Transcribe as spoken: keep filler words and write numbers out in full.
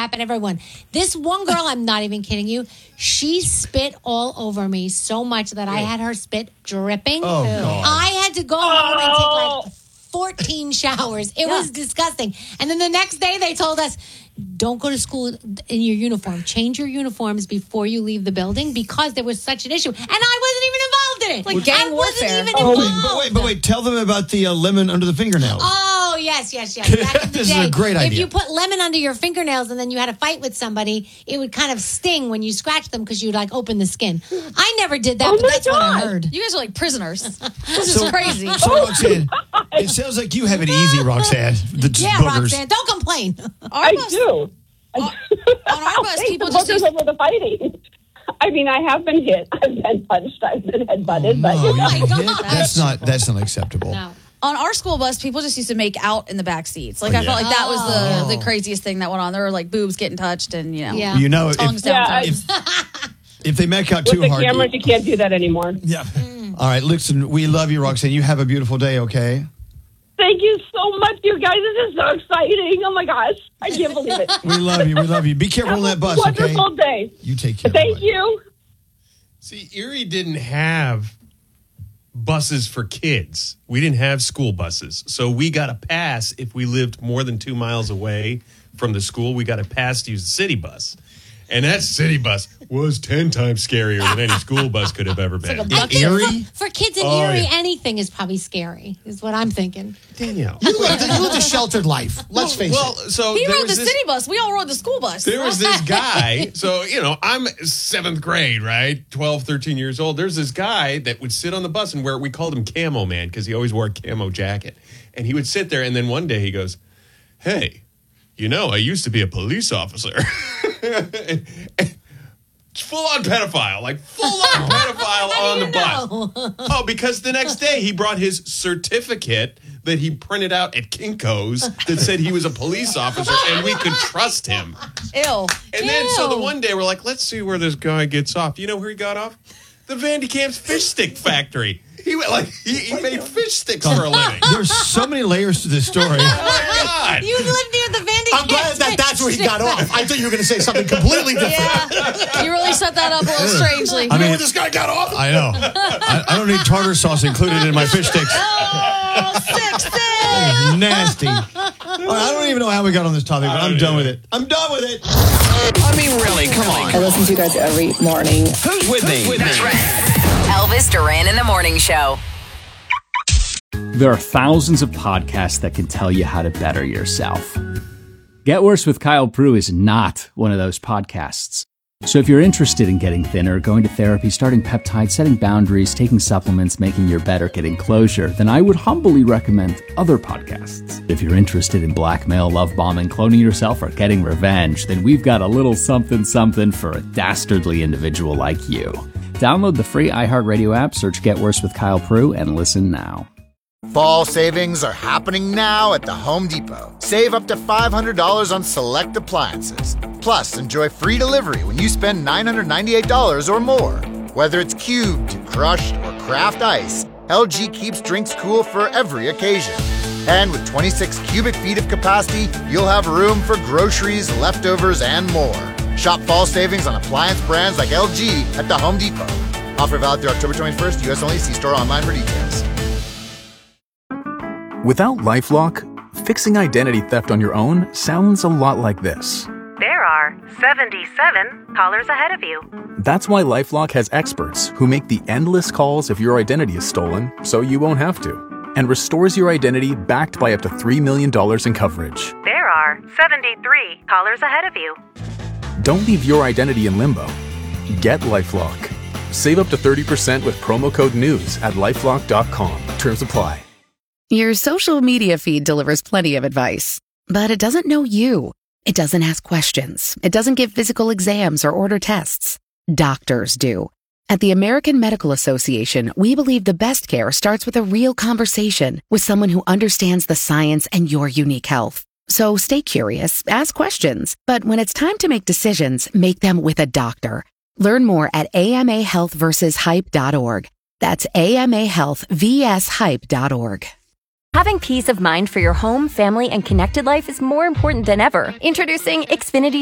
crap at everyone. This one girl, I'm not even kidding you, she spit all over me so much that I had her spit dripping. Oh, God. I had to go home and take like fourteen showers. It yeah. was disgusting. And then the next day they told us, don't go to school in your uniform. Change your uniforms before you leave the building because there was such an issue. And I wasn't even involved in it. Like gang I warfare. wasn't even oh, involved. But wait, but wait. Tell them about the uh, lemon under the fingernails. Oh, yes, yes, yes. Back in the this day, is a great idea. If you put lemon under your fingernails and then you had a fight with somebody, it would kind of sting when you scratched them because you'd like open the skin. I never did that, oh but that's God. what I heard. You guys are like prisoners. This so, is crazy. So, Roxanne, it sounds like you have it easy, Roxanne. The yeah, boogers. Roxanne, don't complain. I do. On, on our bus, people the just boogers over the fighting. I mean, I have been hit. I've been punched. I've been headbutted. Oh, but no, Oh, my you God. hit? That's not, that's not acceptable. No. On our school bus, people just used to make out in the back seats. Like, oh, I yeah. felt like that was Oh. the, the craziest thing that went on. There were, like, boobs getting touched and, you know, Yeah. You know, tongues if, down. Yeah, I- tongues. if they make out with too the hard. cameras, you can't do that anymore. Yeah. All right, listen, we love you, Roxanne. You have a beautiful day, okay? Thank you so much, you guys. This is so exciting. Oh, my gosh. I can't believe it. We love you. We love you. Be careful on that bus, okay? Wonderful day. You take care. Thank buddy. you. See, Erie didn't have buses for kids. We didn't have school buses. So we got a pass if we lived more than two miles away from the school. We got a pass to use the city bus. And that city bus was ten times scarier than any school bus could have ever been. like a bucket. Erie? For kids in Oh, Erie, yeah. anything is probably scary, is what I'm thinking. Danielle. You lived, you lived a sheltered life. Let's face well, it. so He there rode the was this- city bus. We all rode the school bus. There was this guy. So, you know, I'm seventh grade, right? twelve, thirteen years old. There's this guy that would sit on the bus and wear, we called him Camo Man because he always wore a camo jacket. And he would sit there and then one day he goes, hey, you know, I used to be a police officer. and, and, full on pedophile, like full on pedophile on the bus. Oh, because the next day he brought his certificate that he printed out at Kinko's that said he was a police officer and we could trust him. Ew. And then, so the Ew. one day we're like, let's see where this guy gets off. You know where he got off? The Vandy Camp's fish stick factory. He went like he, he made fish sticks for a living. There's so many layers to this story. Oh my God! You live near the Vandy I'm glad Camp's that that's where he got off. I thought you were going to say something completely different. Yeah. You really set that up a little strangely. I mean, Where this guy got off? I know. I, I don't need tartar sauce included in my fish sticks. Oh, sick, sick. Nasty. All right, I don't even know how we got on this topic, but I'm done with it. I'm done with it. I mean, really, come on. I listen to you guys every morning. Who's with me? That's right. Elvis Duran in the Morning Show. There are thousands of podcasts that can tell you how to better yourself. Get Worse with Kyle Prue is not one of those podcasts. So if you're interested in getting thinner, going to therapy, starting peptides, setting boundaries, taking supplements, making your better, getting closure, then I would humbly recommend other podcasts. If you're interested in blackmail, love bombing, cloning yourself, or getting revenge, then we've got a little something something for a dastardly individual like you. Download the free iHeartRadio app, search Get Worse with Kyle Prue, and listen now. Fall savings are happening now at the Home Depot. Save up to five hundred dollars on select appliances. Plus, enjoy free delivery when you spend nine hundred ninety-eight dollars or more. Whether it's cubed, crushed, or craft ice, L G keeps drinks cool for every occasion. And with twenty-six cubic feet of capacity, you'll have room for groceries, leftovers, and more. Shop fall savings on appliance brands like L G at the Home Depot. Offer valid through October twenty-first, U S only. See store online for details. Without LifeLock, fixing identity theft on your own sounds a lot like this. There are seventy-seven callers ahead of you. That's why LifeLock has experts who make the endless calls if your identity is stolen, so you won't have to, and restores your identity backed by up to three million dollars in coverage. There are seventy-three callers ahead of you. Don't leave your identity in limbo. Get LifeLock. Save up to thirty percent with promo code NEWS at lifelock dot com. Terms apply. Your social media feed delivers plenty of advice, but it doesn't know you. It doesn't ask questions. It doesn't give physical exams or order tests. Doctors do. At the American Medical Association, we believe the best care starts with a real conversation with someone who understands the science and your unique health. So stay curious, ask questions, but when it's time to make decisions, make them with a doctor. Learn more at A M A health versus hype dot org. That's A M A health versus hype dot org. Having peace of mind for your home, family, and connected life is more important than ever. Introducing Xfinity